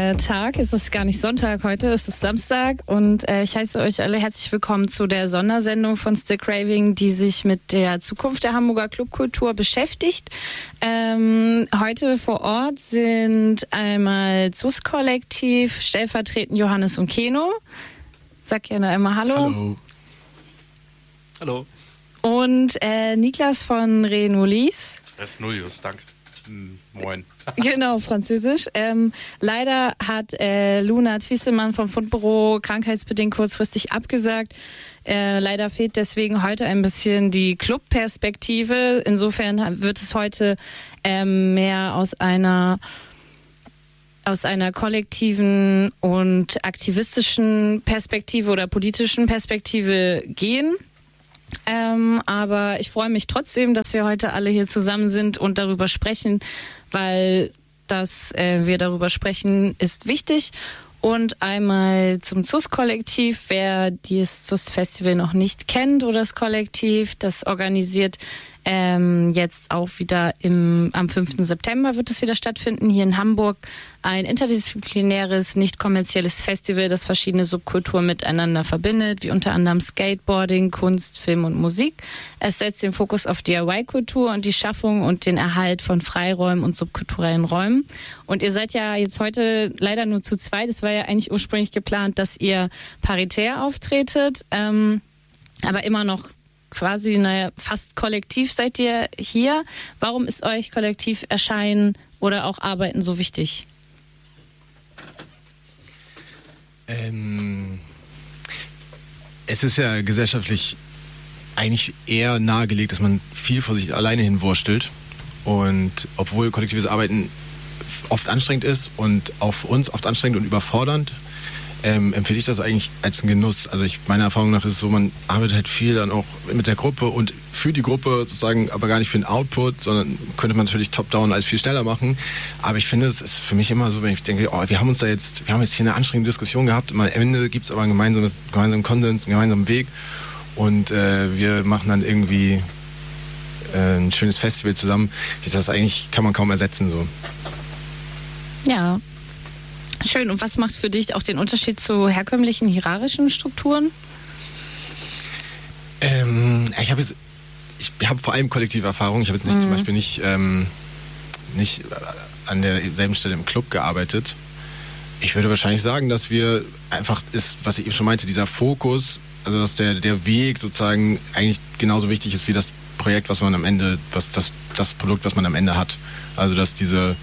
Tag. Es ist gar nicht Sonntag heute, es ist Samstag und ich heiße euch alle herzlich willkommen zu der Sondersendung von Still Craving, die sich mit der Zukunft der Hamburger Clubkultur beschäftigt. Heute vor Ort sind einmal ZUS-Kollektiv, stellvertretend Johannes und Keno. Sag gerne einmal Hallo. Hallo. Hallo. Und Niklas von Renolis. Resnolius, danke. Moin. Genau, französisch. Leider hat Luna Twieselmann vom Fundbüro krankheitsbedingt kurzfristig abgesagt. Leider fehlt deswegen heute ein bisschen die Clubperspektive. Insofern wird es heute mehr aus einer kollektiven und aktivistischen Perspektive oder politischen Perspektive gehen. Aber ich freue mich trotzdem, dass wir heute alle hier zusammen sind und darüber sprechen, weil dass wir darüber sprechen, ist wichtig. Und einmal zum ZUS-Kollektiv, wer dieses ZUS-Festival noch nicht kennt oder das Kollektiv, das organisiert jetzt auch wieder am 5. September wird es wieder stattfinden, hier in Hamburg. Ein interdisziplinäres, nicht kommerzielles Festival, das verschiedene Subkulturen miteinander verbindet, wie unter anderem Skateboarding, Kunst, Film und Musik. Es setzt den Fokus auf DIY-Kultur und die Schaffung und den Erhalt von Freiräumen und subkulturellen Räumen. Und ihr seid ja jetzt heute leider nur zu zweit. Es war ja eigentlich ursprünglich geplant, dass ihr paritär auftretet, aber immer noch quasi, fast kollektiv seid ihr hier. Warum ist euch kollektiv erscheinen oder auch Arbeiten so wichtig? Es ist ja gesellschaftlich eigentlich eher nahegelegt, dass man viel vor sich alleine hinwurstelt. Und obwohl kollektives Arbeiten oft anstrengend ist und auch für uns oft anstrengend und überfordernd, empfehle ich das eigentlich als einen Genuss. Also meiner Erfahrung nach ist es so, man arbeitet halt viel dann auch mit der Gruppe und für die Gruppe sozusagen, aber gar nicht für den Output, sondern könnte man natürlich top-down alles viel schneller machen. Aber ich finde, es ist für mich immer so, wenn ich denke, wir haben jetzt hier eine anstrengende Diskussion gehabt, am Ende gibt es aber einen gemeinsamen Konsens, einen gemeinsamen Weg und wir machen dann irgendwie ein schönes Festival zusammen. Das eigentlich kann man kaum ersetzen so. Ja. Schön. Und was macht für dich auch den Unterschied zu herkömmlichen hierarchischen Strukturen? Ich habe vor allem kollektive Erfahrung. Ich habe jetzt zum Beispiel nicht an derselben Stelle im Club gearbeitet. Ich würde wahrscheinlich sagen, dass wir einfach ist, was ich eben schon meinte, dieser Fokus, also dass der Weg sozusagen eigentlich genauso wichtig ist wie das Projekt, was man am Ende, das Produkt, was man am Ende hat. Also dass dieses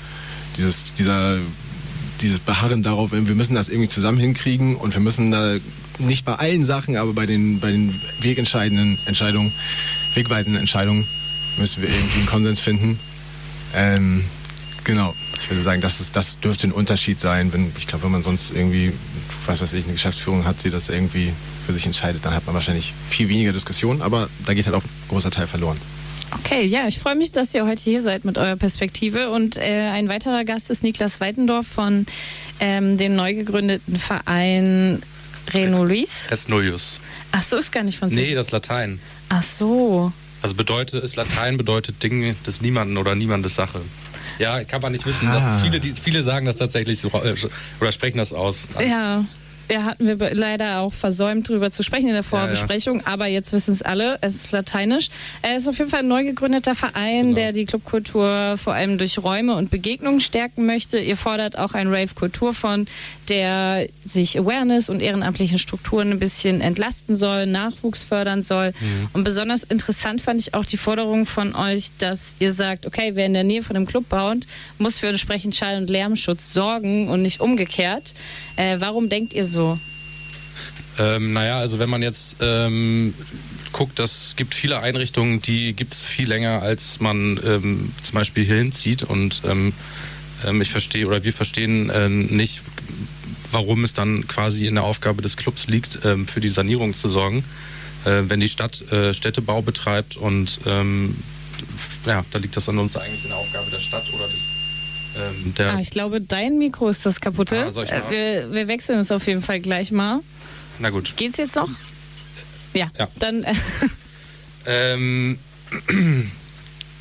Beharren darauf, wir müssen das irgendwie zusammen hinkriegen und wir müssen da nicht bei allen Sachen, aber bei den wegweisenden Entscheidungen müssen wir irgendwie einen Konsens finden. Genau, ich würde sagen, das dürfte ein Unterschied sein. Wenn man sonst irgendwie, eine Geschäftsführung hat, die das irgendwie für sich entscheidet, dann hat man wahrscheinlich viel weniger Diskussion, aber da geht halt auch ein großer Teil verloren. Okay, ja, ich freue mich, dass ihr heute hier seid mit eurer Perspektive. Und ein weiterer Gast ist Niklas Weitendorf von dem neu gegründeten Verein Renolis. Resnolius. Ach so, ist gar nicht französisch. Nee, das ist Latein. Ach so. Also Latein bedeutet Dinge des Niemanden oder Niemandes Sache. Ja, kann man nicht wissen. Das ist viele sagen das tatsächlich so oder sprechen das aus. Ja. Ja, hatten wir leider auch versäumt, drüber zu sprechen in der Vorbesprechung, aber jetzt wissen es alle, es ist lateinisch. Es ist auf jeden Fall ein neu gegründeter Verein, der die Clubkultur vor allem durch Räume und Begegnungen stärken möchte. Ihr fordert auch einen Rave-Kulturfonds, der sich Awareness und ehrenamtlichen Strukturen ein bisschen entlasten soll, Nachwuchs fördern soll. Und besonders interessant fand ich auch die Forderung von euch, dass ihr sagt, okay, wer in der Nähe von einem Club baut, muss für entsprechend Schall- und Lärmschutz sorgen und nicht umgekehrt. Warum denkt ihr so? Also wenn man jetzt guckt, es gibt viele Einrichtungen, die gibt es viel länger, als man zum Beispiel hier hinzieht und wir verstehen nicht, warum es dann quasi in der Aufgabe des Clubs liegt, für die Sanierung zu sorgen, wenn die Stadt Städtebau betreibt und da liegt das an uns eigentlich in der Aufgabe der Stadt oder des ich glaube, dein Mikro ist das kaputte. Wir wechseln es auf jeden Fall gleich mal. Na gut. Geht's jetzt noch? Ja. Dann.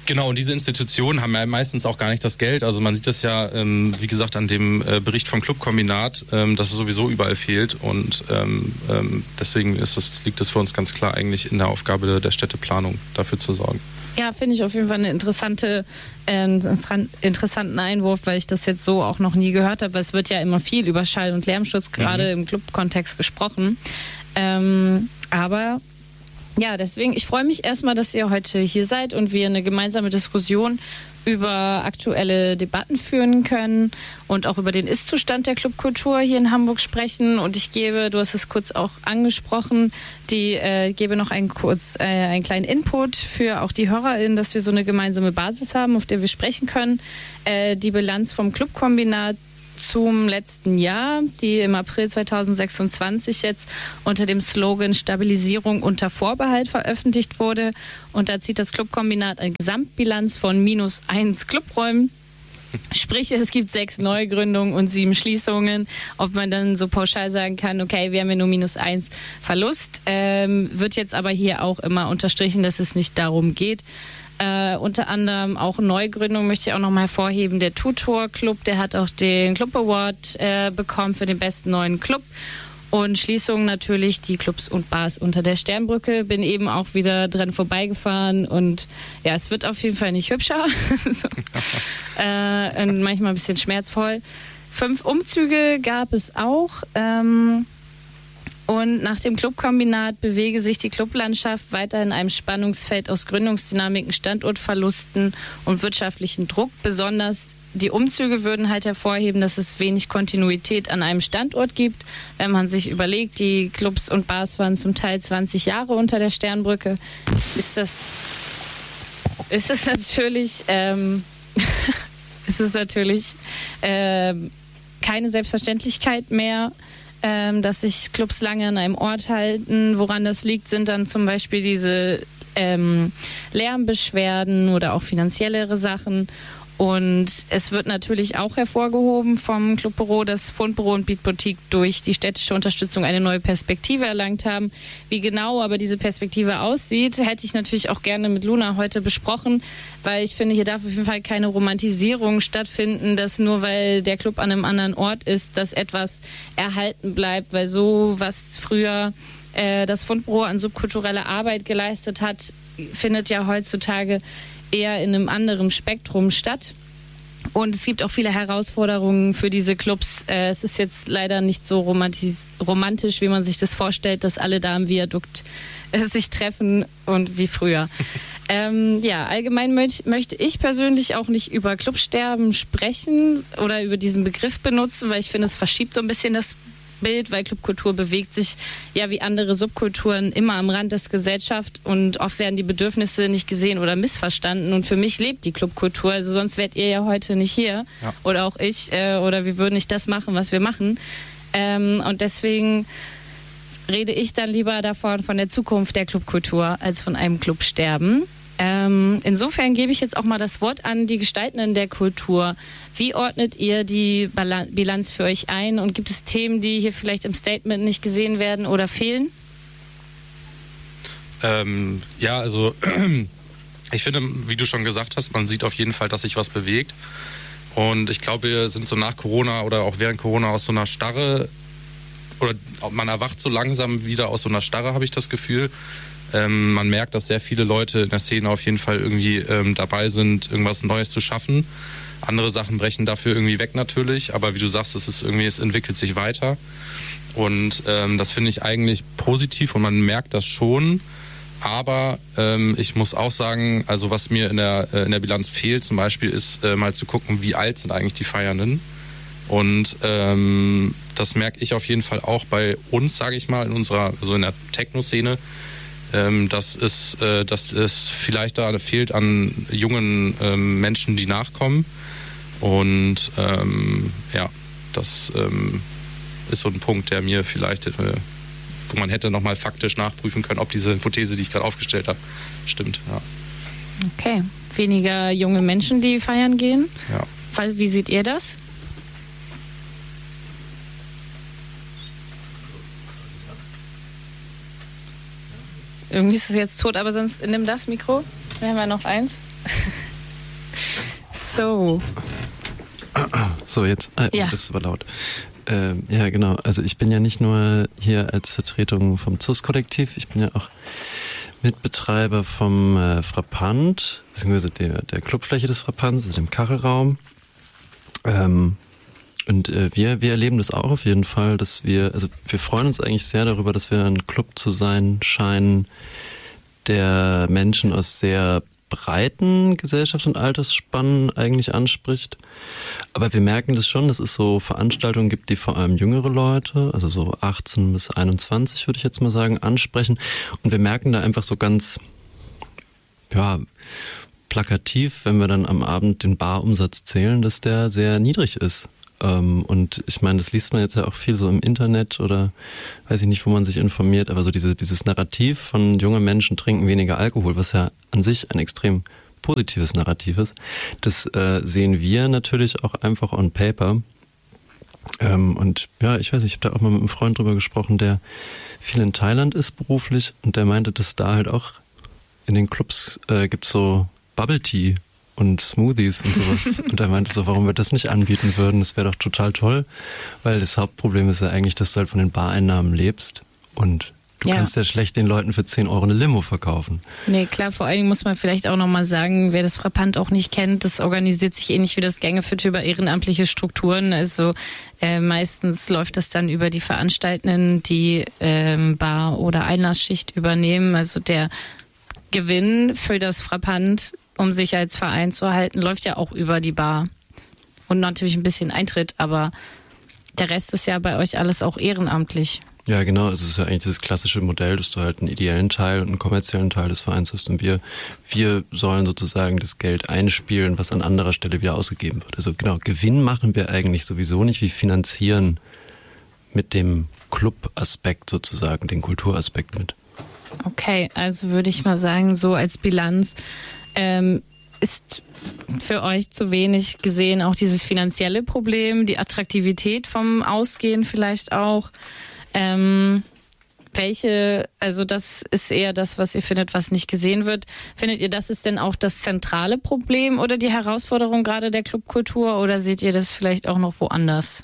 Genau, und diese Institutionen haben ja meistens auch gar nicht das Geld. Also man sieht das ja, wie gesagt, an dem Bericht vom Clubkombinat, dass es sowieso überall fehlt. Und deswegen liegt es für uns ganz klar eigentlich in der Aufgabe der Städteplanung, dafür zu sorgen. Ja, finde ich auf jeden Fall einen interessanten Einwurf, weil ich das jetzt so auch noch nie gehört habe. Weil es wird ja immer viel über Schall- und Lärmschutz gerade im Clubkontext gesprochen. Aber ja, deswegen, ich freue mich erstmal, dass ihr heute hier seid und wir eine gemeinsame Diskussion über aktuelle Debatten führen können und auch über den Ist-Zustand der Clubkultur hier in Hamburg sprechen. Und ich gebe, du hast es kurz auch angesprochen, gebe noch einen kleinen Input für auch die HörerInnen, dass wir so eine gemeinsame Basis haben, auf der wir sprechen können. Die Bilanz vom Clubkombinat zum letzten Jahr, die im April 2026 jetzt unter dem Slogan Stabilisierung unter Vorbehalt veröffentlicht wurde. Und da zieht das Clubkombinat eine Gesamtbilanz von -1 Clubräumen. Sprich, es gibt 6 Neugründungen und 7 Schließungen. Ob man dann so pauschal sagen kann, okay, wir haben ja nur -1 Verlust, wird jetzt aber hier auch immer unterstrichen, dass es nicht darum geht. Unter anderem auch Neugründung möchte ich auch nochmal hervorheben. Der Tutor Club, der hat auch den Club Award bekommen für den besten neuen Club. Und Schließungen natürlich die Clubs und Bars unter der Sternbrücke. Bin eben auch wieder dran vorbeigefahren und ja, es wird auf jeden Fall nicht hübscher. So. Und manchmal ein bisschen schmerzvoll. 5 Umzüge gab es auch. Und nach dem Clubkombinat bewege sich die Clublandschaft weiter in einem Spannungsfeld aus Gründungsdynamiken, Standortverlusten und wirtschaftlichen Druck. Besonders die Umzüge würden halt hervorheben, dass es wenig Kontinuität an einem Standort gibt. Wenn man sich überlegt, die Clubs und Bars waren zum Teil 20 Jahre unter der Sternbrücke, ist das natürlich keine Selbstverständlichkeit mehr, dass sich Clubs lange an einem Ort halten. Woran das liegt, sind dann zum Beispiel diese Lärmbeschwerden oder auch finanziellere Sachen. Und es wird natürlich auch hervorgehoben vom Clubbüro, dass Fundbüro und Beat Boutique durch die städtische Unterstützung eine neue Perspektive erlangt haben. Wie genau aber diese Perspektive aussieht, hätte ich natürlich auch gerne mit Luna heute besprochen, weil ich finde, hier darf auf jeden Fall keine Romantisierung stattfinden, dass nur weil der Club an einem anderen Ort ist, dass etwas erhalten bleibt, weil so, was früher das Fundbüro an subkultureller Arbeit geleistet hat, findet ja heutzutage eher in einem anderen Spektrum statt. Und es gibt auch viele Herausforderungen für diese Clubs. Es ist jetzt leider nicht so romantisch, wie man sich das vorstellt, dass alle da am Viadukt sich treffen und wie früher. Allgemein möchte ich persönlich auch nicht über Clubsterben sprechen oder über diesen Begriff benutzen, weil ich finde, es verschiebt so ein bisschen das Bild, weil Clubkultur bewegt sich ja wie andere Subkulturen immer am Rand der Gesellschaft und oft werden die Bedürfnisse nicht gesehen oder missverstanden und für mich lebt die Clubkultur, also sonst wärt ihr ja heute nicht hier oder auch ich oder wir würden nicht das machen, was wir machen und deswegen rede ich dann lieber davon von der Zukunft der Clubkultur als von einem Clubsterben. Insofern gebe ich jetzt auch mal das Wort an die Gestaltenden der Kultur. Wie ordnet ihr die Bilanz für euch ein und gibt es Themen, die hier vielleicht im Statement nicht gesehen werden oder fehlen? Ich finde, wie du schon gesagt hast, man sieht auf jeden Fall, dass sich was bewegt. Und ich glaube, wir sind so nach Corona oder auch während Corona aus so einer Starre, oder man erwacht so langsam wieder aus so einer Starre, habe ich das Gefühl. Man merkt, dass sehr viele Leute in der Szene auf jeden Fall irgendwie dabei sind, irgendwas Neues zu schaffen. Andere Sachen brechen dafür irgendwie weg natürlich, aber wie du sagst, es entwickelt sich weiter. Und das finde ich eigentlich positiv und man merkt das schon. Aber ich muss auch sagen, also was mir in der Bilanz fehlt zum Beispiel, ist mal zu gucken, wie alt sind eigentlich die Feiernden. Und das merke ich auf jeden Fall auch bei uns, sage ich mal, in der Techno-Szene, dass es vielleicht da fehlt an jungen Menschen, die nachkommen. Und das ist so ein Punkt, der mir vielleicht, wo man hätte nochmal faktisch nachprüfen können, ob diese Hypothese, die ich gerade aufgestellt habe, stimmt. Ja. Okay, weniger junge Menschen, die feiern gehen. Ja. Wie seht ihr das? Irgendwie ist es jetzt tot, aber sonst nimm das Mikro. Wir haben ja noch eins. So. So, jetzt. Ja. Das ist aber laut. Ja, genau. Also ich bin ja nicht nur hier als Vertretung vom ZUS-Kollektiv, ich bin ja auch Mitbetreiber vom Frappant, beziehungsweise der Clubfläche des Frappants, also dem Kachelraum. Und wir erleben das auch auf jeden Fall, dass wir freuen uns eigentlich sehr darüber, dass wir ein Club zu sein scheinen, der Menschen aus sehr breiten Gesellschafts- und Altersspannen eigentlich anspricht. Aber wir merken das schon, dass es so Veranstaltungen gibt, die vor allem jüngere Leute, also so 18 bis 21 würde ich jetzt mal sagen, ansprechen. Und wir merken da einfach so ganz, plakativ, wenn wir dann am Abend den Barumsatz zählen, dass der sehr niedrig ist. Und ich meine, das liest man jetzt ja auch viel so im Internet oder weiß ich nicht, wo man sich informiert, aber so dieses Narrativ von junge Menschen trinken weniger Alkohol, was ja an sich ein extrem positives Narrativ ist, das sehen wir natürlich auch einfach on paper. Und ja, ich weiß nicht, ich habe da auch mal mit einem Freund drüber gesprochen, der viel in Thailand ist beruflich und der meinte, dass da halt auch in den Clubs gibt's so Bubble Tea und Smoothies und sowas. Und er meinte so, warum wir das nicht anbieten würden, das wäre doch total toll, weil das Hauptproblem ist ja eigentlich, dass du halt von den Bareinnahmen lebst und du kannst ja schlecht den Leuten für 10 Euro eine Limo verkaufen. Nee, klar, vor allen Dingen muss man vielleicht auch nochmal sagen, wer das Frappant auch nicht kennt, das organisiert sich ähnlich wie das Gängeviertel über ehrenamtliche Strukturen. Also meistens läuft das dann über die Veranstaltenden, die Bar- oder Einlassschicht übernehmen. Also der Gewinn für das Frappant, um sich als Verein zu erhalten, läuft ja auch über die Bar. Und natürlich ein bisschen Eintritt, aber der Rest ist ja bei euch alles auch ehrenamtlich. Ja, genau. Also es ist ja eigentlich das klassische Modell, dass du halt einen ideellen Teil und einen kommerziellen Teil des Vereins hast und wir sollen sozusagen das Geld einspielen, was an anderer Stelle wieder ausgegeben wird. Also genau, Gewinn machen wir eigentlich sowieso nicht, wie finanzieren mit dem Club-Aspekt sozusagen, den Kulturaspekt mit. Okay, also würde ich mal sagen, so als Bilanz ist für euch zu wenig gesehen auch dieses finanzielle Problem, die Attraktivität vom Ausgehen vielleicht auch. Also das ist eher das, was ihr findet, was nicht gesehen wird. Findet ihr, das ist denn auch das zentrale Problem oder die Herausforderung gerade der Clubkultur oder seht ihr das vielleicht auch noch woanders?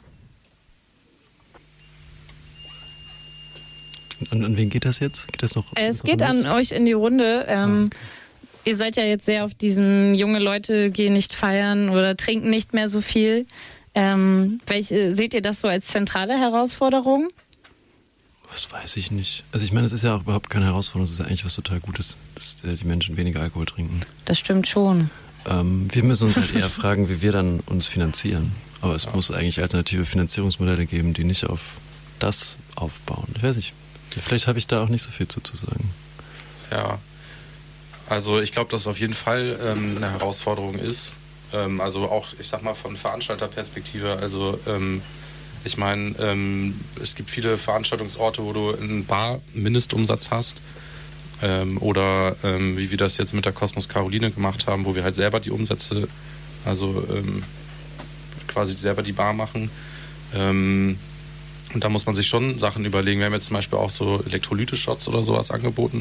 An wen geht das jetzt? Geht das noch? Es geht an euch in die Runde. Okay. Ihr seid ja jetzt sehr auf diesem, junge Leute gehen nicht feiern oder trinken nicht mehr so viel. Seht ihr das so als zentrale Herausforderung? Das weiß ich nicht. Also ich meine, es ist ja auch überhaupt keine Herausforderung, es ist ja eigentlich was total Gutes, dass die Menschen weniger Alkohol trinken. Das stimmt schon. Wir müssen uns halt eher fragen, wie wir dann uns finanzieren. Aber es muss eigentlich alternative Finanzierungsmodelle geben, die nicht auf das aufbauen. Ich weiß nicht. Vielleicht habe ich da auch nicht so viel zu sagen. Ja, also ich glaube, dass es auf jeden Fall eine Herausforderung ist. Also auch, ich sag mal, von Veranstalterperspektive. Also ich meine, es gibt viele Veranstaltungsorte, wo du einen Bar-Mindestumsatz hast. Oder wie wir das jetzt mit der Kosmos Caroline gemacht haben, wo wir halt selber die Umsätze, also quasi selber die Bar machen. Und da muss man sich schon Sachen überlegen. Wir haben jetzt zum Beispiel auch so Elektrolyte-Shots oder sowas angeboten.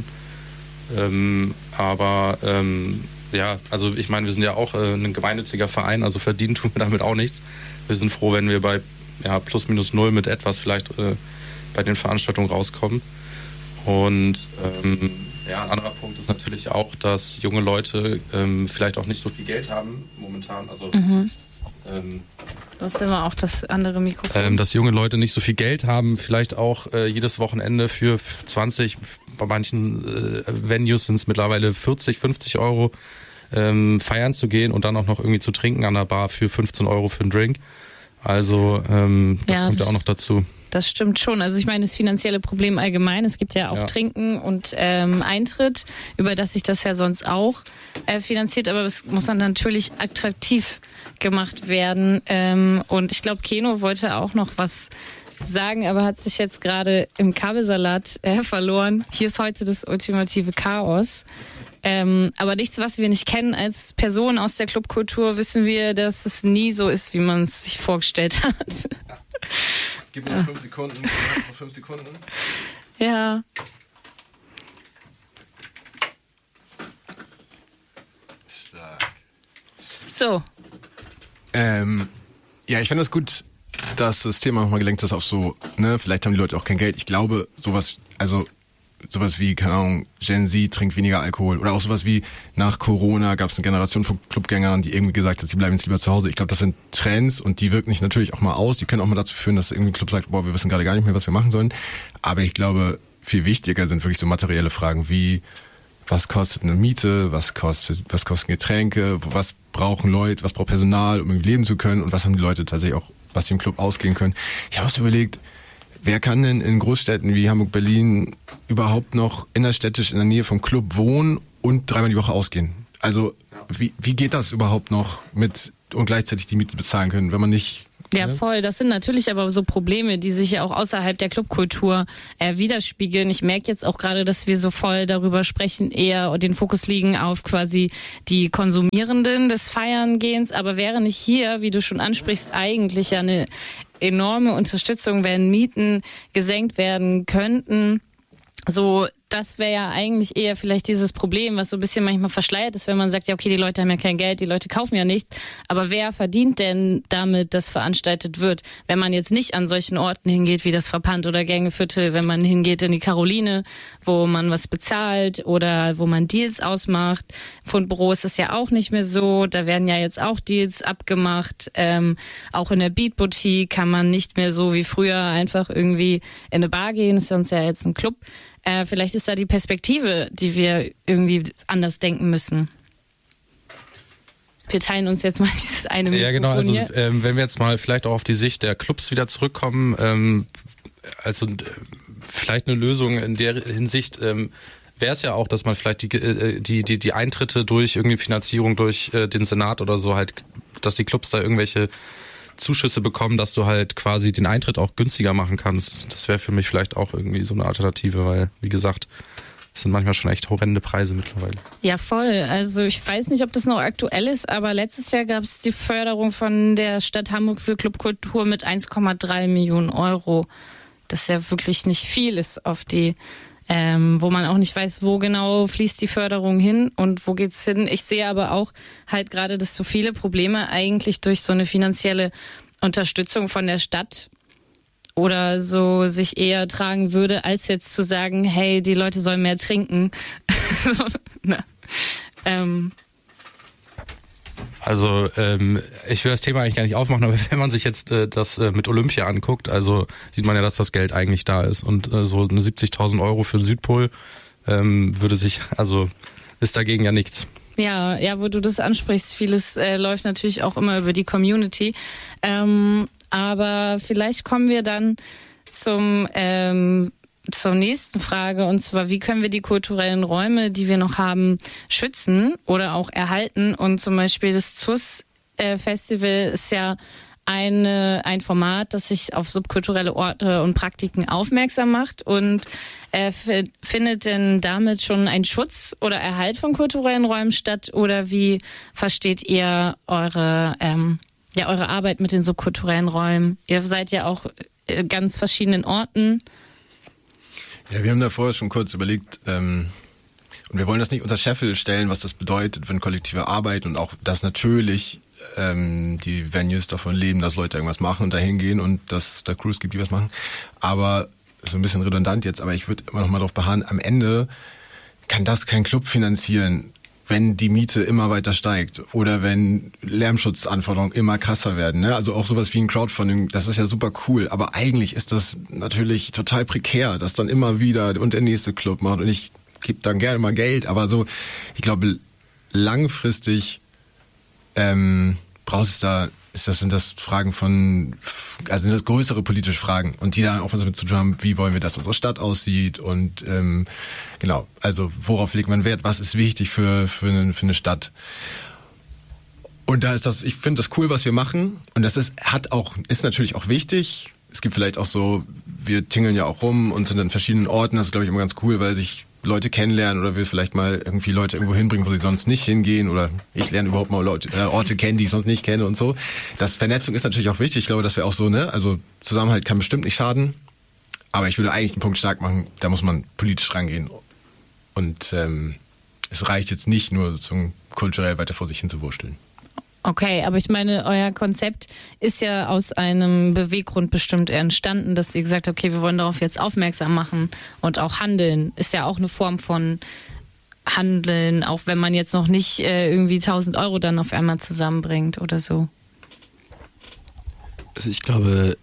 Ja, also ich meine, wir sind ja auch ein gemeinnütziger Verein, also verdienen tun wir damit auch nichts. Wir sind froh, wenn wir bei plus minus null mit etwas vielleicht bei den Veranstaltungen rauskommen. Und ein anderer Punkt ist natürlich auch, dass junge Leute vielleicht auch nicht so viel Geld haben momentan. Also das ist immer auch das andere Mikrofon. Dass junge Leute nicht so viel Geld haben, vielleicht auch jedes Wochenende für 20, bei manchen Venues sind es mittlerweile 40, 50 Euro feiern zu gehen und dann auch noch irgendwie zu trinken an der Bar für 15 Euro für einen Drink. Also das kommt ja auch noch dazu. Das stimmt schon. Also ich meine, das finanzielle Problem allgemein, es gibt ja auch Trinken und Eintritt, über das sich das ja sonst auch finanziert, aber es muss dann natürlich attraktiv gemacht werden. Und ich glaube, Keno wollte auch noch was sagen, aber hat sich jetzt gerade im Kabelsalat verloren. Hier ist heute das ultimative Chaos. Aber nichts, was wir nicht kennen als Person aus der Clubkultur, wissen wir, dass es nie so ist, wie man es sich vorgestellt hat. Gib mir noch 5 Sekunden. Noch 5 Sekunden. Ja. Stark. So. Ja, ich finde das gut, dass das Thema nochmal gelenkt ist auf so, ne, vielleicht haben die Leute auch kein Geld. Ich glaube, sowas wie, keine Ahnung, Gen Z trinkt weniger Alkohol oder auch sowas wie nach Corona gab es eine Generation von Clubgängern, die irgendwie gesagt hat, sie bleiben jetzt lieber zu Hause. Ich glaube, das sind Trends und die wirken sich natürlich auch mal aus. Die können auch mal dazu führen, dass irgendwie ein Club sagt, boah, wir wissen gerade gar nicht mehr, was wir machen sollen. Aber ich glaube, viel wichtiger sind wirklich so materielle Fragen wie, was kostet eine Miete, was kosten Getränke, was brauchen Leute, was braucht Personal, um irgendwie leben zu können und was haben die Leute tatsächlich auch, was sie im Club ausgehen können. Ich habe auch so überlegt, wer kann denn in Großstädten wie Hamburg, Berlin überhaupt noch innerstädtisch in der Nähe vom Club wohnen und 3-mal die Woche ausgehen? Also wie geht das überhaupt noch mit und gleichzeitig die Miete bezahlen können, wenn man nicht... Ja, voll. Das sind natürlich aber so Probleme, die sich ja auch außerhalb der Clubkultur widerspiegeln. Ich merke jetzt auch gerade, dass wir so voll darüber sprechen, eher den Fokus liegen auf quasi die Konsumierenden des Feiern-Gehens. Aber wäre nicht hier, wie du schon ansprichst, eigentlich ja eine enorme Unterstützung, wenn Mieten gesenkt werden könnten. So, das wäre ja eigentlich eher vielleicht dieses Problem, was so ein bisschen manchmal verschleiert ist, wenn man sagt, ja okay, die Leute haben ja kein Geld, die Leute kaufen ja nichts, aber wer verdient denn damit, dass veranstaltet wird? Wenn man jetzt nicht an solchen Orten hingeht, wie das Verpand oder Gängeviertel, wenn man hingeht in die Caroline, wo man was bezahlt oder wo man Deals ausmacht. Fundbüro ist es ja auch nicht mehr so, da werden ja jetzt auch Deals abgemacht. Auch in der Beat Boutique kann man nicht mehr so wie früher einfach irgendwie in eine Bar gehen, ist sonst ja jetzt ein Club. Vielleicht ist da die Perspektive, die wir irgendwie anders denken müssen. Wir teilen uns jetzt mal dieses eine Mikrofon. Ja, genau. Also hier. Wenn wir jetzt mal vielleicht auch auf die Sicht der Clubs wieder zurückkommen, vielleicht eine Lösung in der Hinsicht wäre es ja auch, dass man vielleicht die Eintritte durch irgendwie Finanzierung durch den Senat oder so halt, dass die Clubs da irgendwelche Zuschüsse bekommen, dass du halt quasi den Eintritt auch günstiger machen kannst. Das wäre für mich vielleicht auch irgendwie so eine Alternative, weil, wie gesagt, es sind manchmal schon echt horrende Preise mittlerweile. Ja, voll. Also ich weiß nicht, ob das noch aktuell ist, aber letztes Jahr gab es die Förderung von der Stadt Hamburg für Clubkultur mit 1,3 Millionen Euro. Das ja wirklich nicht viel ist auf die, wo man auch nicht weiß, wo genau fließt die Förderung hin und wo geht's hin. Ich sehe aber auch halt gerade, dass so viele Probleme eigentlich durch so eine finanzielle Unterstützung von der Stadt oder so sich eher tragen würde, als jetzt zu sagen, hey, die Leute sollen mehr trinken. Also ich will das Thema eigentlich gar nicht aufmachen, aber wenn man sich jetzt das mit Olympia anguckt, also sieht man ja, dass das Geld eigentlich da ist und so eine 70.000 Euro für den Südpol ist dagegen ja nichts. Ja, wo du das ansprichst, vieles läuft natürlich auch immer über die Community. Aber vielleicht kommen wir dann zur nächsten Frage, und zwar, wie können wir die kulturellen Räume, die wir noch haben, schützen oder auch erhalten? Und zum Beispiel das ZUS-Festival ist ja ein Format, das sich auf subkulturelle Orte und Praktiken aufmerksam macht. Und findet denn damit schon ein Schutz oder Erhalt von kulturellen Räumen statt? Oder wie versteht ihr eure Arbeit mit den subkulturellen Räumen? Ihr seid ja auch ganz verschiedenen Orten. Ja, wir haben da vorher schon kurz überlegt, und wir wollen das nicht unter Scheffel stellen, was das bedeutet, wenn kollektive Arbeit und auch, dass natürlich die Venues davon leben, dass Leute irgendwas machen und dahin gehen und dass es da Crews gibt, die was machen. Aber, so ein bisschen redundant jetzt, aber ich würde immer noch mal darauf beharren, am Ende kann das kein Club finanzieren, wenn die Miete immer weiter steigt oder wenn Lärmschutzanforderungen immer krasser werden. Ne? Also auch sowas wie ein Crowdfunding, das ist ja super cool, aber eigentlich ist das natürlich total prekär, dass dann immer wieder und der nächste Club macht und ich gebe dann gerne mal Geld, aber so, ich glaube, langfristig sind das Fragen sind das größere politische Fragen und die dann auch was damit zu tun haben, wie wollen wir, dass unsere Stadt aussieht und genau, also worauf legt man Wert, was ist wichtig für eine Stadt. Und da ist ich finde das cool, was wir machen und das ist natürlich auch wichtig. Es gibt vielleicht auch so, wir tingeln ja auch rum und sind an verschiedenen Orten, das ist glaube ich immer ganz cool, weil sich Leute kennenlernen oder will vielleicht mal irgendwie Leute irgendwo hinbringen, wo sie sonst nicht hingehen oder ich lerne überhaupt mal Orte kennen, die ich sonst nicht kenne und so. Vernetzung ist natürlich auch wichtig. Ich glaube, dass wir auch so, also Zusammenhalt kann bestimmt nicht schaden, aber ich würde eigentlich einen Punkt stark machen, da muss man politisch rangehen und es reicht jetzt nicht nur so kulturell weiter vor sich hin zu wursteln. Okay, aber ich meine, euer Konzept ist ja aus einem Beweggrund bestimmt entstanden, dass ihr gesagt habt, okay, wir wollen darauf jetzt aufmerksam machen und auch handeln. Ist ja auch eine Form von Handeln, auch wenn man jetzt noch nicht irgendwie 1.000 Euro dann auf einmal zusammenbringt oder so. Also ich glaube,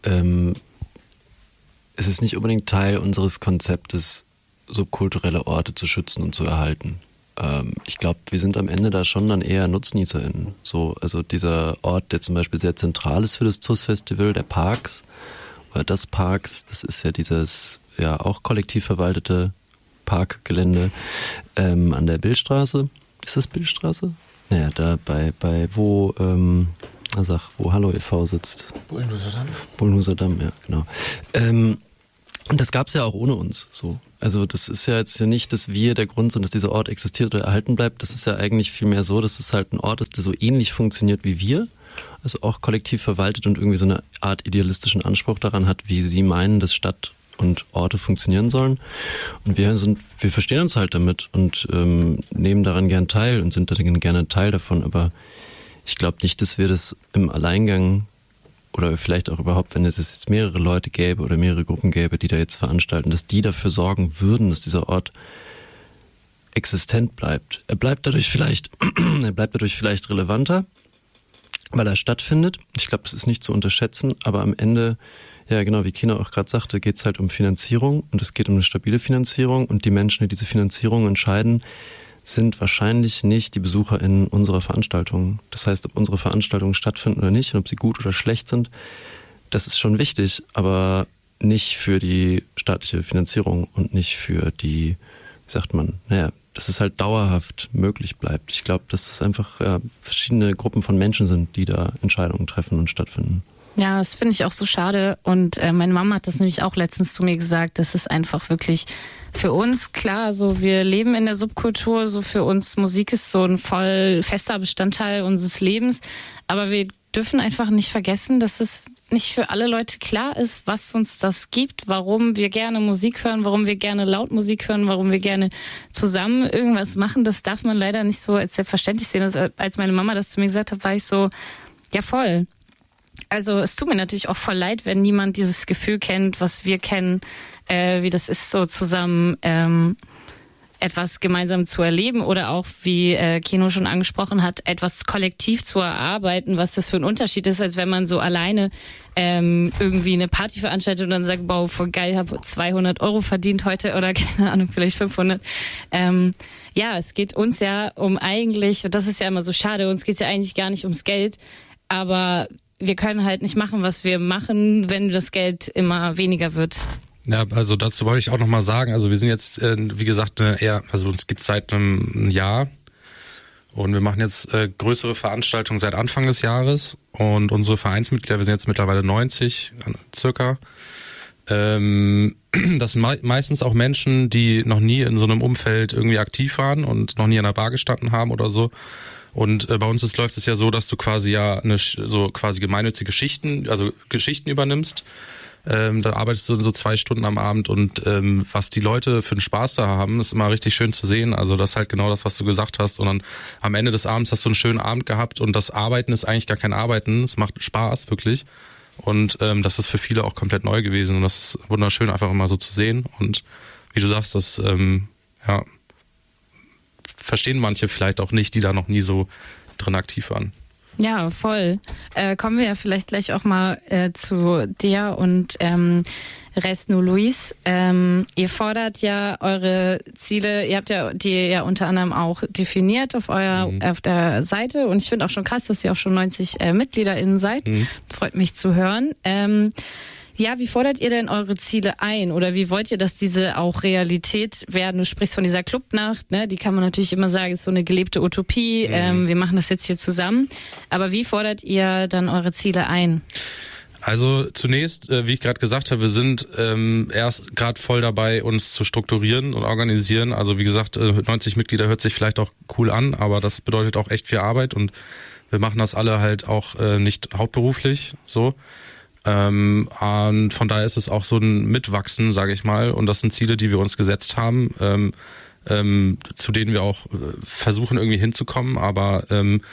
es ist nicht unbedingt Teil unseres Konzeptes, so kulturelle Orte zu schützen und zu erhalten. Ich glaube, wir sind am Ende da schon dann eher NutznießerInnen. So, also dieser Ort, der zum Beispiel sehr zentral ist für das TUS-Festival, der Parks oder das Parks, das ist ja dieses ja auch kollektiv verwaltete Parkgelände an der Billstraße. Ist das Billstraße? Naja, da bei wo wo Hallo e.V. sitzt. Bullenhuser Damm, ja, genau. Und das gab's ja auch ohne uns, so. Also das ist ja jetzt ja nicht, dass wir der Grund sind, dass dieser Ort existiert oder erhalten bleibt. Das ist ja eigentlich vielmehr so, dass es halt ein Ort ist, der so ähnlich funktioniert wie wir. Also auch kollektiv verwaltet und irgendwie so eine Art idealistischen Anspruch daran hat, wie sie meinen, dass Stadt und Orte funktionieren sollen. Und wir verstehen uns halt damit und nehmen daran gern teil und sind dann gerne Teil davon. Aber ich glaube nicht, dass wir das im Alleingang oder vielleicht auch überhaupt, wenn es jetzt mehrere Leute gäbe oder mehrere Gruppen gäbe, die da jetzt veranstalten, dass die dafür sorgen würden, dass dieser Ort existent bleibt. Er bleibt dadurch vielleicht relevanter, weil er stattfindet. Ich glaube, das ist nicht zu unterschätzen, aber am Ende, ja genau, wie Kina auch gerade sagte, geht es halt um Finanzierung und es geht um eine stabile Finanzierung und die Menschen, die diese Finanzierung entscheiden, sind wahrscheinlich nicht die BesucherInnen unserer Veranstaltungen. Das heißt, ob unsere Veranstaltungen stattfinden oder nicht und ob sie gut oder schlecht sind, das ist schon wichtig, aber nicht für die staatliche Finanzierung und nicht für die, wie sagt man, dass es halt dauerhaft möglich bleibt. Ich glaube, dass es einfach verschiedene Gruppen von Menschen sind, die da Entscheidungen treffen und stattfinden. Ja, das finde ich auch so schade und meine Mama hat das nämlich auch letztens zu mir gesagt, das ist einfach wirklich für uns klar, so wir leben in der Subkultur, so für uns Musik ist so ein voll fester Bestandteil unseres Lebens, aber wir dürfen einfach nicht vergessen, dass es nicht für alle Leute klar ist, was uns das gibt, warum wir gerne Musik hören, warum wir gerne laut Musik hören, warum wir gerne zusammen irgendwas machen, das darf man leider nicht so als selbstverständlich sehen. Also, als meine Mama das zu mir gesagt hat, war ich so, ja voll. Also es tut mir natürlich auch voll leid, wenn niemand dieses Gefühl kennt, was wir kennen, wie das ist, so zusammen etwas gemeinsam zu erleben oder auch, wie Keno schon angesprochen hat, etwas kollektiv zu erarbeiten, was das für ein Unterschied ist, als wenn man so alleine irgendwie eine Party veranstaltet und dann sagt, wow, voll geil, habe 200 Euro verdient heute oder keine Ahnung, vielleicht 500. Ja, es geht uns ja um eigentlich, und das ist ja immer so schade, uns geht es ja eigentlich gar nicht ums Geld, aber wir können halt nicht machen, was wir machen, wenn das Geld immer weniger wird. Ja, also dazu wollte ich auch nochmal sagen, also wir sind jetzt, wie gesagt, also uns gibt es seit einem Jahr und wir machen jetzt größere Veranstaltungen seit Anfang des Jahres und unsere Vereinsmitglieder, wir sind jetzt mittlerweile 90 circa. Das sind meistens auch Menschen, die noch nie in so einem Umfeld irgendwie aktiv waren und noch nie an der Bar gestanden haben oder so. Und bei uns läuft es ja so, dass du quasi quasi gemeinnützige Geschichten übernimmst. Da arbeitest du so 2 Stunden am Abend und was die Leute für einen Spaß da haben, ist immer richtig schön zu sehen. Also das ist halt genau das, was du gesagt hast. Und dann am Ende des Abends hast du einen schönen Abend gehabt und das Arbeiten ist eigentlich gar kein Arbeiten. Es macht Spaß, wirklich. Und das ist für viele auch komplett neu gewesen. Und das ist wunderschön, einfach immer so zu sehen. Und wie du sagst, das verstehen manche vielleicht auch nicht, die da noch nie so drin aktiv waren. Ja, voll. Kommen wir ja vielleicht gleich auch mal zu dir und Resno Luis. Ihr fordert ja eure Ziele, ihr habt ja die ja unter anderem auch definiert auf der Seite und ich finde auch schon krass, dass ihr auch schon 90 MitgliederInnen seid. Freut mich zu hören. Ja, wie fordert ihr denn eure Ziele ein? Oder wie wollt ihr, dass diese auch Realität werden? Du sprichst von dieser Clubnacht, ne? Die kann man natürlich immer sagen, ist so eine gelebte Utopie. Wir machen das jetzt hier zusammen. Aber wie fordert ihr dann eure Ziele ein? Also zunächst, wie ich gerade gesagt habe, wir sind erst gerade voll dabei, uns zu strukturieren und organisieren. Also wie gesagt, 90 Mitglieder hört sich vielleicht auch cool an, aber das bedeutet auch echt viel Arbeit und wir machen das alle halt auch nicht hauptberuflich so. Und von daher ist es auch so ein Mitwachsen, sage ich mal. Und das sind Ziele, die wir uns gesetzt haben, zu denen wir auch versuchen irgendwie hinzukommen. Aber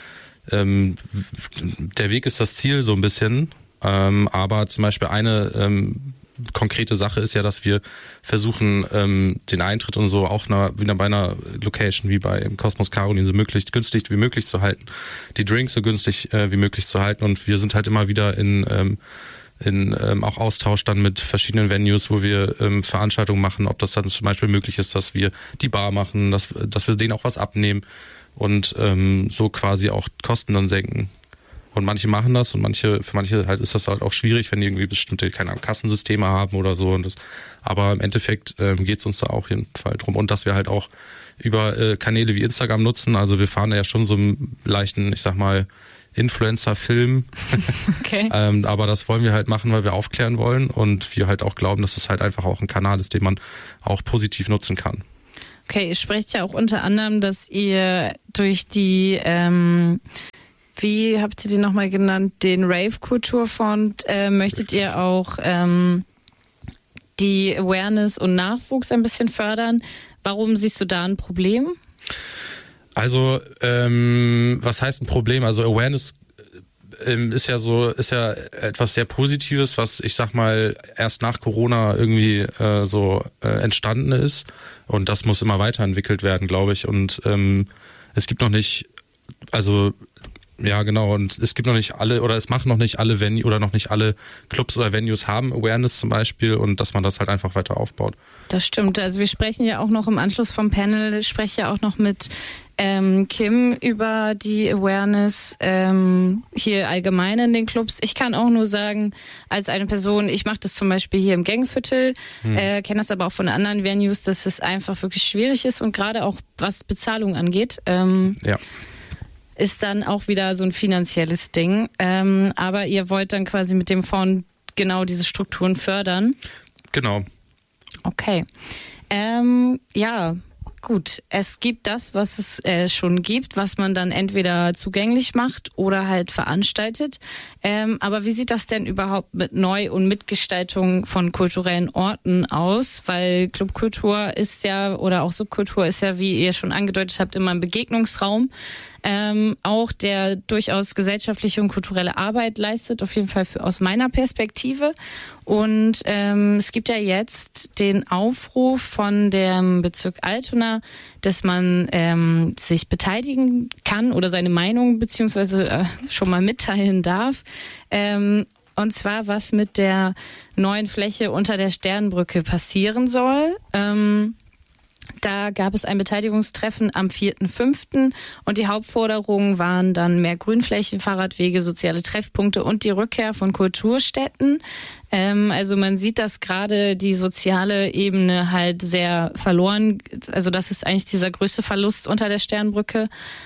der Weg ist das Ziel so ein bisschen, aber zum Beispiel eine konkrete Sache ist ja, dass wir versuchen, den Eintritt und so auch wieder bei einer Location wie bei Kosmos Caroline so möglichst günstig wie möglich zu halten, die Drinks so günstig wie möglich zu halten, und wir sind halt immer wieder in auch Austausch dann mit verschiedenen Venues, wo wir Veranstaltungen machen, ob das dann zum Beispiel möglich ist, dass wir die Bar machen, dass wir denen auch was abnehmen und so quasi auch Kosten dann senken. Und manche machen das und für manche halt ist das halt auch schwierig, wenn die irgendwie bestimmte, keine Ahnung, Kassensysteme haben oder so. Aber im Endeffekt geht es uns da auch jeden Fall drum. Und dass wir halt auch über Kanäle wie Instagram nutzen. Also wir fahren da ja schon so einen leichten, ich sag mal, Influencer-Film. Okay. Aber das wollen wir halt machen, weil wir aufklären wollen und wir halt auch glauben, dass es halt einfach auch ein Kanal ist, den man auch positiv nutzen kann. Okay, ihr sprecht ja auch unter anderem, dass ihr durch die wie habt ihr den nochmal genannt, den Rave-Kulturfonds, möchtet ihr auch die Awareness und Nachwuchs ein bisschen fördern. Warum siehst du da ein Problem? Also, was heißt ein Problem? Also Awareness ist ja etwas sehr Positives, was ich sag mal erst nach Corona irgendwie entstanden ist, und das muss immer weiterentwickelt werden, glaube ich. Und es gibt noch nicht, also ja, genau. Und es gibt noch nicht alle, oder es machen noch nicht alle Venues, oder noch nicht alle Clubs oder Venues haben Awareness zum Beispiel, und dass man das halt einfach weiter aufbaut. Das stimmt. Also wir sprechen ja auch noch im Anschluss vom Panel, ich spreche ja auch noch mit Kim über die Awareness hier allgemein in den Clubs. Ich kann auch nur sagen, als eine Person, ich mache das zum Beispiel hier im Gangviertel, kenne das aber auch von anderen Venues, dass es einfach wirklich schwierig ist, und gerade auch was Bezahlung angeht. Ja. Ist dann auch wieder so ein finanzielles Ding. Aber ihr wollt dann quasi mit dem Fonds genau diese Strukturen fördern. Genau. Okay. Ja, gut. Es gibt das, was es schon gibt, was man dann entweder zugänglich macht oder halt veranstaltet. Aber wie sieht das denn überhaupt mit Neu- und Mitgestaltung von kulturellen Orten aus? Weil Clubkultur ist ja, oder auch Subkultur ist ja, wie ihr schon angedeutet habt, immer ein Begegnungsraum. Auch der durchaus gesellschaftliche und kulturelle Arbeit leistet, auf jeden Fall aus meiner Perspektive. Und es gibt ja jetzt den Aufruf von dem Bezirk Altona, dass man sich beteiligen kann oder seine Meinung beziehungsweise schon mal mitteilen darf. Und zwar, was mit der neuen Fläche unter der Sternbrücke passieren soll. Da gab es ein Beteiligungstreffen am 4.5. und die Hauptforderungen waren dann mehr Grünflächen, Fahrradwege, soziale Treffpunkte und die Rückkehr von Kulturstätten. Also man sieht, dass gerade die soziale Ebene halt sehr verloren, also das ist eigentlich dieser größte Verlust unter der Sternbrücke.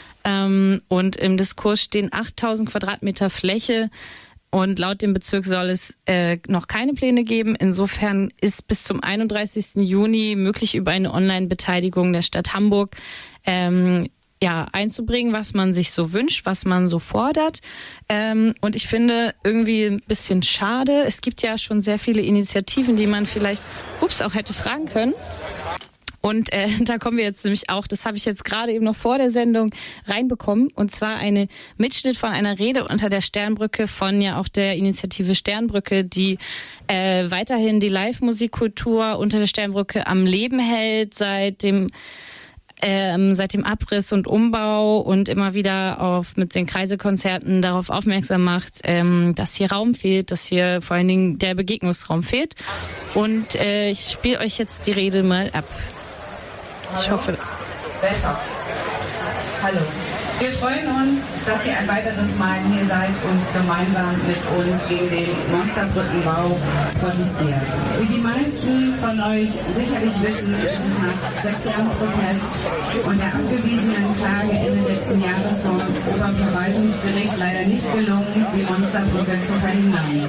Und im Diskurs stehen 8.000 Quadratmeter Fläche. Und laut dem Bezirk soll es noch keine Pläne geben. Insofern ist bis zum 31. Juni möglich, über eine Online-Beteiligung der Stadt Hamburg einzubringen, was man sich so wünscht, was man so fordert. Und ich finde irgendwie ein bisschen schade. Es gibt ja schon sehr viele Initiativen, die man vielleicht auch hätte fragen können. Und da kommen wir jetzt nämlich auch, das habe ich jetzt gerade eben noch vor der Sendung reinbekommen, und zwar eine Mitschnitt von einer Rede unter der Sternbrücke von ja auch der Initiative Sternbrücke, die weiterhin die Live-Musikkultur unter der Sternbrücke am Leben hält seit dem Abriss und Umbau und immer wieder mit den Kreisekonzerten darauf aufmerksam macht, dass hier Raum fehlt, dass hier vor allen Dingen der Begegnungsraum fehlt. Und ich spiele euch jetzt die Rede mal ab. Ich hoffe. Besser. Hallo. Wir freuen uns, dass ihr ein weiteres Mal hier seid und gemeinsam mit uns gegen den Monsterbrückenbau protestiert. Wie die meisten von euch sicherlich wissen, ist es nach 6 Jahren Protest und der abgewiesenen Klage Ende letzten Jahres vom Oberverwaltungsgericht leider nicht gelungen, die Monsterbrücke zu verhindern.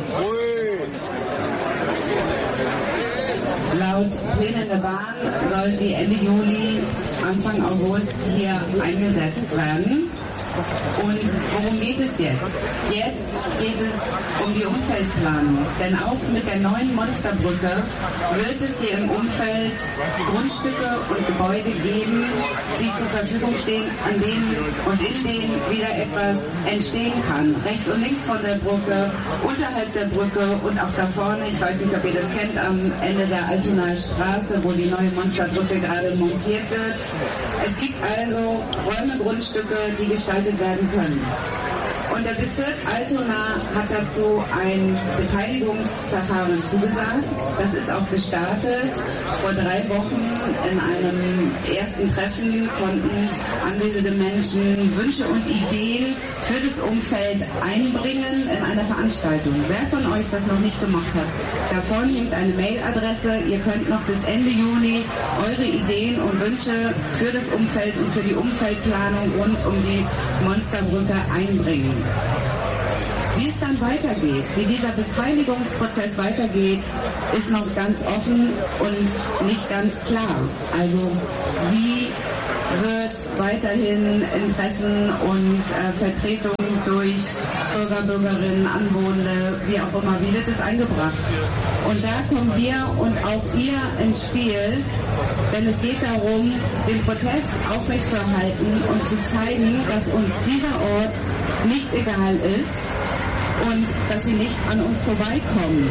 Laut Plänen der Bahn soll sie Ende Juli, Anfang August hier eingesetzt werden. Und worum geht es jetzt? Jetzt geht es um die Umfeldplanung. Denn auch mit der neuen Monsterbrücke wird es hier im Umfeld Grundstücke und Gebäude geben, die zur Verfügung stehen, an denen und in denen wieder etwas entstehen kann. Rechts und links von der Brücke, unterhalb der Brücke und auch da vorne, ich weiß nicht, ob ihr das kennt, am Ende der Altonaer Straße, wo die neue Monsterbrücke gerade montiert wird. Es gibt also Räume, Grundstücke, die gestaltet werden können. Und der Bezirk Altona hat dazu ein Beteiligungsverfahren zugesagt. Das ist auch gestartet. Vor 3 Wochen in einem ersten Treffen konnten anwesende Menschen Wünsche und Ideen für das Umfeld einbringen in einer Veranstaltung. Wer von euch das noch nicht gemacht hat, davon hängt eine Mailadresse. Ihr könnt noch bis Ende Juni eure Ideen und Wünsche für das Umfeld und für die Umfeldplanung rund um die Monsterbrücke einbringen. Wie es dann weitergeht, wie dieser Beteiligungsprozess weitergeht, ist noch ganz offen und nicht ganz klar. Also wie wird weiterhin Interessen und Vertretung durch Bürger, Bürgerinnen, Anwohner, wie auch immer, wie wird es eingebracht? Und da kommen wir und auch ihr ins Spiel, denn es geht darum, den Protest aufrechtzuerhalten und zu zeigen, dass uns dieser Ort nicht egal ist und dass sie nicht an uns vorbeikommen.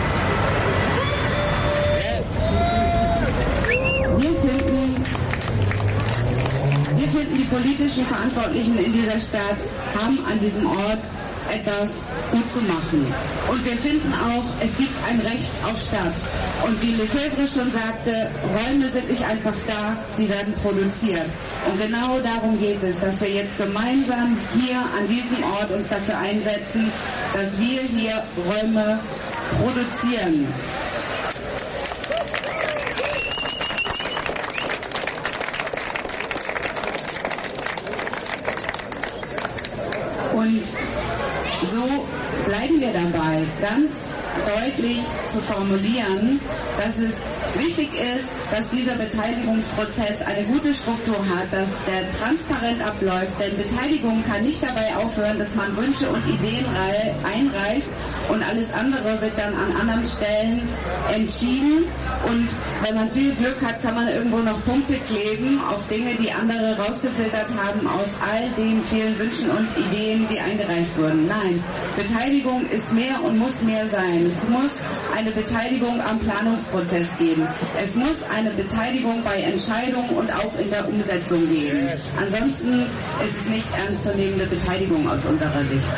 Wir finden, die politischen Verantwortlichen in dieser Stadt haben an diesem Ort etwas gut zu machen. Und wir finden auch, es gibt ein Recht auf Stadt. Und wie Lefebvre schon sagte, Räume sind nicht einfach da, sie werden produziert. Und genau darum geht es, dass wir jetzt gemeinsam hier an diesem Ort uns dafür einsetzen, dass wir hier Räume produzieren. Und so bleiben wir dabei, ganz deutlich zu formulieren, dass es wichtig ist, dass dieser Beteiligungsprozess eine gute Struktur hat, dass der transparent abläuft, denn Beteiligung kann nicht dabei aufhören, dass man Wünsche und Ideen einreicht und alles andere wird dann an anderen Stellen entschieden. Und wenn man viel Glück hat, kann man irgendwo noch Punkte kleben auf Dinge, die andere rausgefiltert haben aus all den vielen Wünschen und Ideen, die eingereicht wurden. Nein, Beteiligung ist mehr und muss mehr sein. Es muss eine Beteiligung am Planungsprozess geben. Es muss eine Beteiligung bei Entscheidungen und auch in der Umsetzung geben. Ansonsten ist es nicht ernstzunehmende Beteiligung aus unserer Sicht.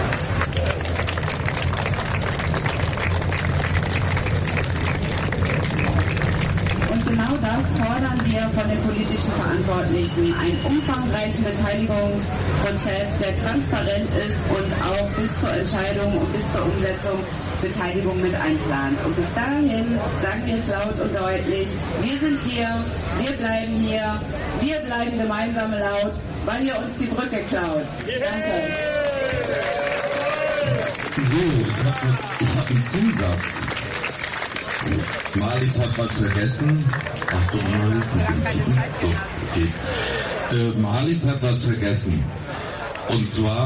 Genau das fordern wir von den politischen Verantwortlichen. Einen umfangreichen Beteiligungsprozess, der transparent ist und auch bis zur Entscheidung und bis zur Umsetzung Beteiligung mit einplant. Und bis dahin sagen wir es laut und deutlich, wir sind hier, wir bleiben gemeinsam laut, weil ihr uns die Brücke klaut. Danke. So, ich hab einen Zusatz. Marlies hat was vergessen. Achtung, Marlies, so, okay. Marlies hat was vergessen. Und zwar